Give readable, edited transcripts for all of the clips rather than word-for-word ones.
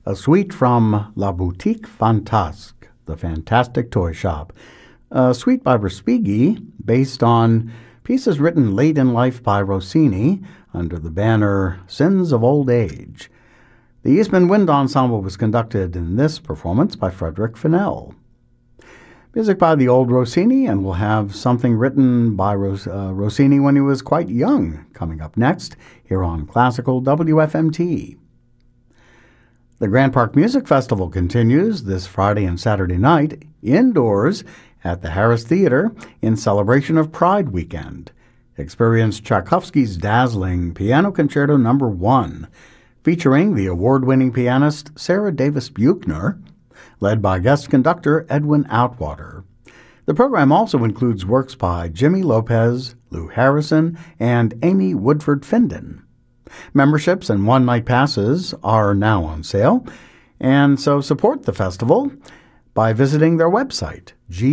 a suite from La Boutique Fantasque, the Fantastic Toy Shop. A suite by Respighi, based on pieces written late in life by Rossini under the banner Sins of Old Age. The Eastman Wind Ensemble was conducted in this performance by Frederick Fennell. Music by the old Rossini, and we'll have something written by Rossini when he was quite young coming up next here on Classical WFMT. The Grand Park Music Festival continues this Friday and Saturday night indoors at the Harris Theater in celebration of Pride Weekend. Experience Tchaikovsky's dazzling Piano Concerto No. 1, featuring the award-winning pianist Sarah Davis Buchner, led by guest conductor Edwin Outwater. The program also includes works by Jimmy Lopez, Lou Harrison, and Amy Woodford Finden. Memberships and one-night passes are now on sale, and so support the festival by visiting their website,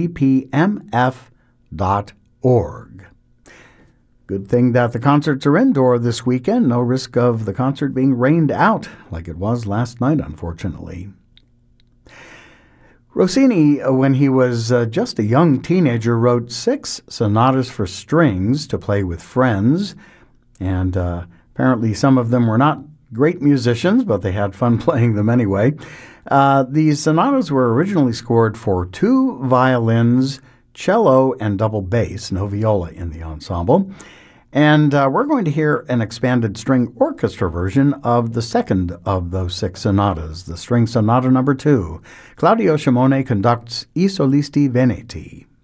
gpmf.org. Good thing that the concerts are indoor this weekend. No risk of the concert being rained out like it was last night, unfortunately. Rossini, when he was just a young teenager, wrote 6 sonatas for strings to play with friends, and apparently some of them were not great musicians, but they had fun playing them anyway. These sonatas were originally scored for 2 violins, cello, and double bass, no viola in the ensemble. And we're going to hear an expanded string orchestra version of the second of those 6 sonatas, the String Sonata No. 2. Claudio Shimone conducts I Solisti Veneti.